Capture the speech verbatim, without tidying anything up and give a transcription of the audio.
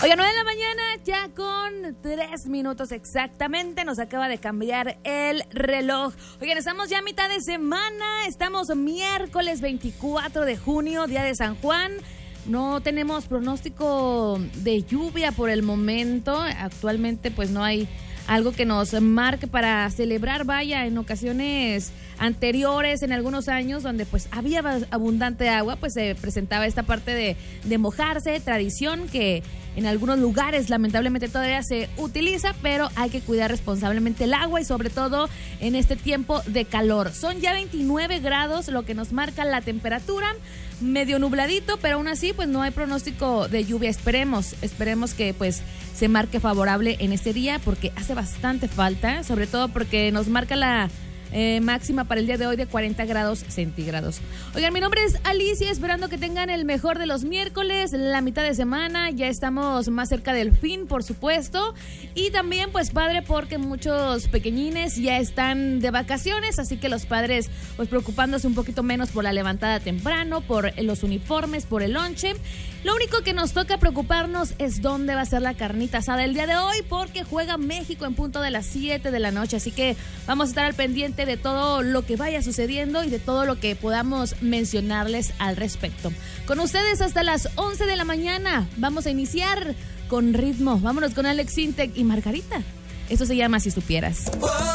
Oiga, nueve de la mañana, ya con tres minutos exactamente, nos acaba de cambiar el reloj. Oigan, estamos ya a mitad de semana, estamos miércoles veinticuatro de junio, día de San Juan. No tenemos pronóstico de lluvia por el momento. Actualmente pues no hay algo que nos marque para celebrar. Vaya, en ocasiones anteriores, en algunos años donde pues había abundante agua, pues se presentaba esta parte de, de mojarse, tradición que en algunos lugares lamentablemente todavía se utiliza, pero hay que cuidar responsablemente el agua y sobre todo en este tiempo de calor. Son ya veintinueve grados lo que nos marca la temperatura, medio nubladito, pero aún así pues no hay pronóstico de lluvia. Esperemos, esperemos que pues se marque favorable en este día porque hace bastante falta, sobre todo porque nos marca la Eh, máxima para el día de hoy de cuarenta grados centígrados. Oigan, mi nombre es Alicia, esperando que tengan el mejor de los miércoles, la mitad de semana, ya estamos más cerca del fin, por supuesto, y también pues padre porque muchos pequeñines ya están de vacaciones, así que los padres pues preocupándose un poquito menos por la levantada temprano, por los uniformes, por el lonche. Lo único que nos toca preocuparnos es dónde va a ser la carnita asada el día de hoy, porque juega México en punto de las siete de la noche, así que vamos a estar al pendiente de todo lo que vaya sucediendo y de todo lo que podamos mencionarles al respecto. Con ustedes hasta las once de la mañana, vamos a iniciar con ritmo. Vámonos con Alex Sintek y Margarita. Eso se llama Si Supieras.